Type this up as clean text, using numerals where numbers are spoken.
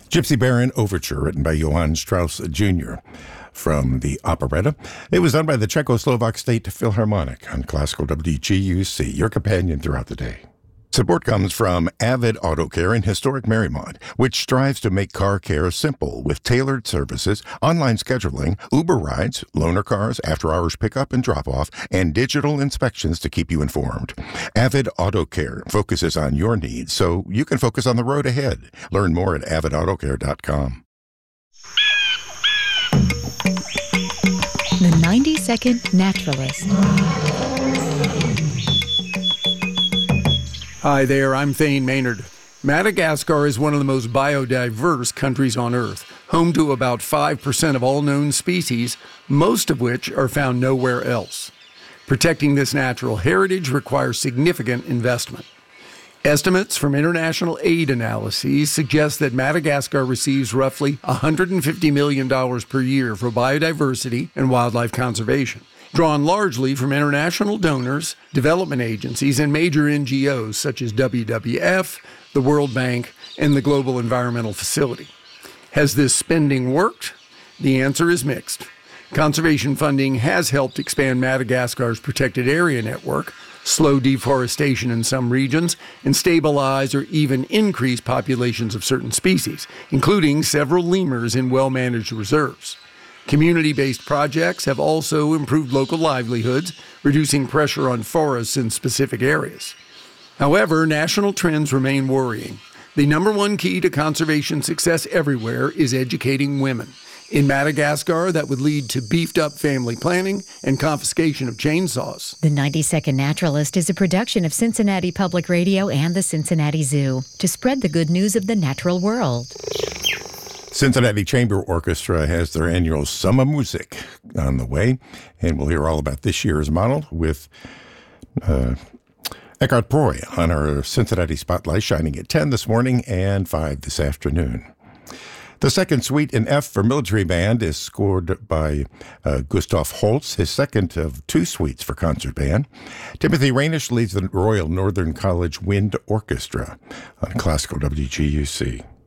Gypsy Baron Overture, written by Johann Strauss Jr. from the operetta. It was done by the Czechoslovak State Philharmonic on Classical WGUC, your companion throughout the day. Support comes from Avid Auto Care in historic Marymount, which strives to make car care simple with tailored services, online scheduling, Uber rides, loaner cars, after-hours pickup and drop-off, and digital inspections to keep you informed. Avid Auto Care focuses on your needs so you can focus on the road ahead. Learn more at avidautocare.com. The 90-Second Naturalist. Hi there, I'm Thane Maynard. Madagascar is one of the most biodiverse countries on Earth, home to about 5% of all known species, most of which are found nowhere else. Protecting this natural heritage requires significant investment. Estimates from international aid analyses suggest that Madagascar receives roughly $150 million per year for biodiversity and wildlife conservation, drawn largely from international donors, development agencies, and major NGOs such as WWF, the World Bank, and the Global Environmental Facility. Has this spending worked? The answer is mixed. Conservation funding has helped expand Madagascar's protected area network, slow deforestation in some regions, and stabilize or even increase populations of certain species, including several lemurs in well-managed reserves. Community-based projects have also improved local livelihoods, reducing pressure on forests in specific areas. However, national trends remain worrying. The number one key to conservation success everywhere is educating women. In Madagascar, that would lead to beefed-up family planning and confiscation of chainsaws. The 90-Second Naturalist is a production of Cincinnati Public Radio and the Cincinnati Zoo to spread the good news of the natural world. Cincinnati Chamber Orchestra has their annual Summer Music on the way, and we'll hear all about this year's model with Eckhart Proy on our Cincinnati Spotlight, shining at 10 this morning and 5 this afternoon. The second suite in F for military band is scored by Gustav Holst, his second of two suites for concert band. Timothy Rainish leads the Royal Northern College Wind Orchestra on Classical WGUC.